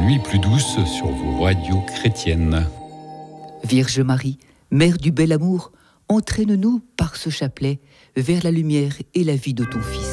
nuit plus douce sur vos radios chrétiennes. Vierge Marie, Mère du bel amour, entraîne-nous par ce chapelet vers la lumière et la vie de ton Fils.